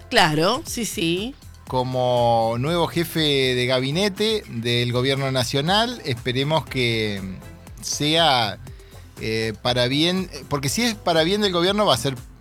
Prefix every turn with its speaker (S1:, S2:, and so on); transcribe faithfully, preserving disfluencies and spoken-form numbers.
S1: Claro, sí, sí.
S2: como nuevo jefe de gabinete del gobierno nacional. Esperemos que sea eh, para bien, porque si es para bien del gobierno va a ser